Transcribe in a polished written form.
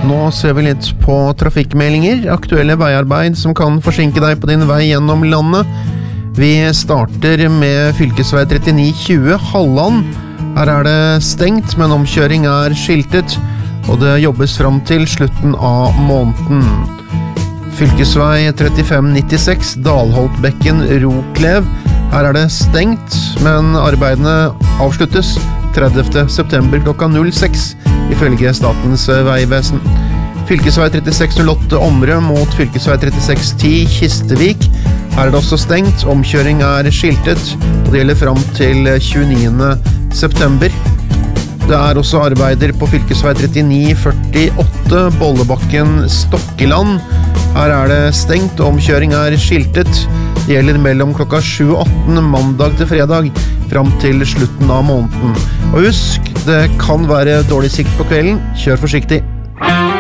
Nå ser vi litt på trafikkmeldinger, aktuelle veiarbeid som kan forsinke deg på din vei gjennom landet. Vi starter med fylkesvei 3920 Halland. Her er det stengt, men omkjøring er skiltet, og det jobbes fram til slutten av måneden. Fylkesvei 3596 Dalholtbekken Roklev. Her er det stengt, men arbeidene avsluttes 30. september klokka 06, ifølge Statens vegvesen. Fylkesvei 3608 Omre mot fylkesvei 3610 Kistevik. Her er det også stengt, omkjøring er skiltet, og det gjelder fram til 29. september. Det er også arbeider på fylkesvei 3948 Bollebakken Stokkeland. Her er det stengt, omkjøring er skiltet. Det gjelder mellom klokka 7 og 18 mandag til fredag, fram til slutten av måneden. Og husk, det kan være dårlig sikt på kvelden. Kjør forsiktig.